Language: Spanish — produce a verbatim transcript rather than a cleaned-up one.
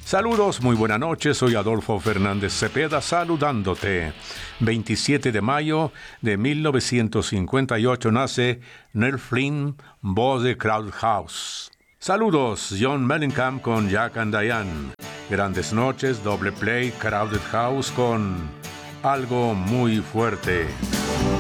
Saludos, muy buenas noches, soy Adolfo Fernández Cepeda saludándote. veintisiete de mayo de mil novecientos cincuenta y ocho nace Neil Flynn, voz de Crowded House. Saludos, John Mellencamp con Jack and Diane. Grandes noches, doble play, Crowded House con Algo Muy Fuerte.